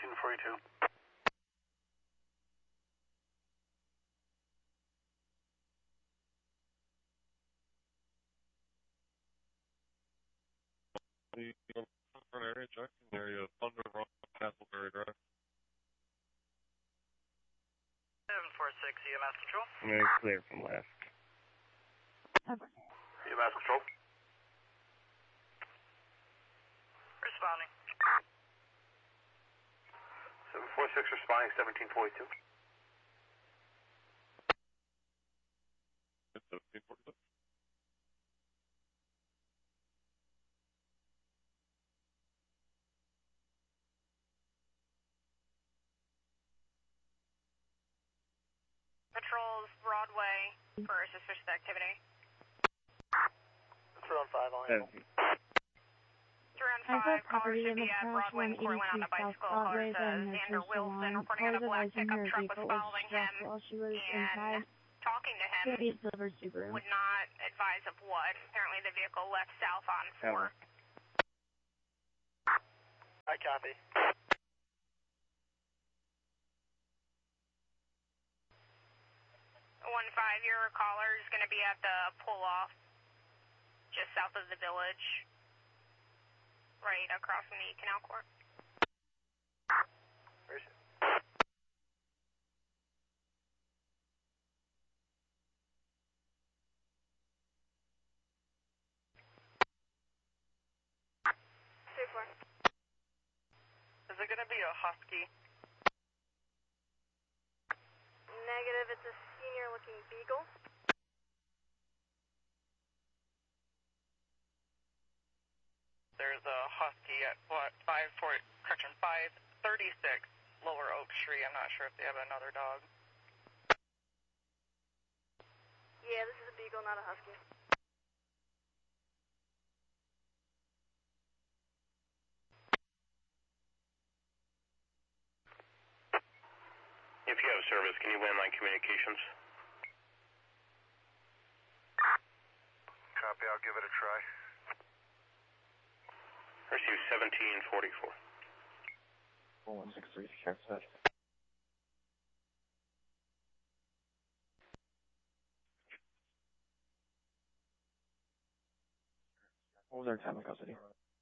1742. The front area, Jackson area, Thunder Rock, Castleberry Drive. 746 EMS Control. Very clear from left. EMS Control. Responding. 746 responding, 1742. It's 1746. Patrols Broadway for suspicious activity. 315 on handle. 315, caller should be at Broadway and Cortland on a bicycle. Caller says Xander Wilson reporting on a black pickup truck was following him and talking to him. Would not advise of what. Apparently the vehicle left south on 4. I copy. 15, your caller is going to be at the pull-off just south of the village, right across from the Canal Court. Where's it? Is it going to be a Husky? Negative, it's a senior-looking Beagle. There's a Husky at 536 Lower Oak Street. I'm not sure if they have another dog. Yeah, this is a Beagle, not a Husky. If you have service, can you landline communications? Copy, I'll give it a try. Receive 1744. 4163, Sheriff's Head. What was our time in custody?